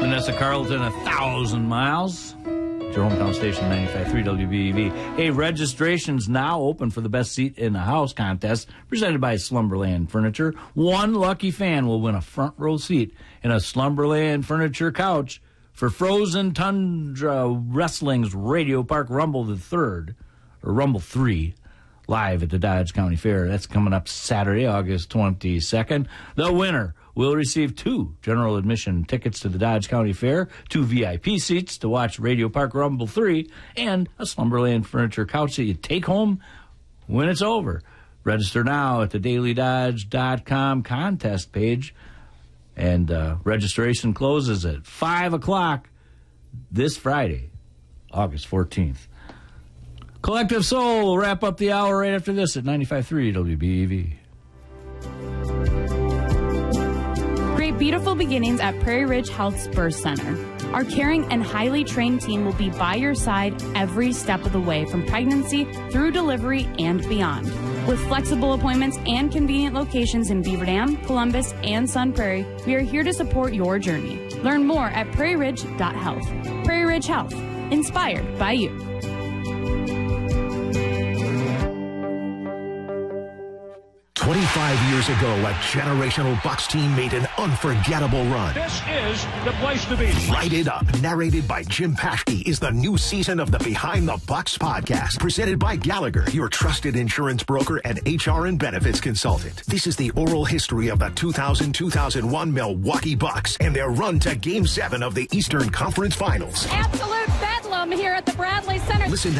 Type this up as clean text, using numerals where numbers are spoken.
Vanessa Carlton, 1,000 miles. Your hometown station, 95.3 WBEV. Hey, registration's now open for the Best Seat in the House contest presented by Slumberland Furniture. One lucky fan will win a front row seat in a Slumberland Furniture couch for Frozen Tundra Wrestling's Radio Park Rumble the 3rd, or Rumble 3, live at the Dodge County Fair. That's coming up Saturday, August 22nd. The winner will receive 2 general admission tickets to the Dodge County Fair, 2 VIP seats to watch Radio Park Rumble 3, and a Slumberland Furniture couch that you take home when it's over. Register now at the dailydodge.com contest page, and registration closes at 5 o'clock this Friday, August 14th. Collective Soul will wrap up the hour right after this at 95.3 WBEV. Create beautiful beginnings at Prairie Ridge Health's Birth Center. Our caring and highly trained team will be by your side every step of the way, from pregnancy through delivery and beyond. With flexible appointments and convenient locations in Beaver Dam, Columbus, and Sun Prairie, we are here to support your journey. Learn more at prairieridge.health. Prairie Ridge Health, inspired by you. 25 years ago, a generational Bucks team made an unforgettable run. This is the place to be. Light It Up, narrated by Jim Paschke, is the new season of the Behind the Bucks podcast, presented by Gallagher, your trusted insurance broker and HR and benefits consultant. This is the oral history of the 2000-2001 Milwaukee Bucks and their run to Game 7 of the Eastern Conference Finals. Absolute bedlam here at the Bradley Center. Listen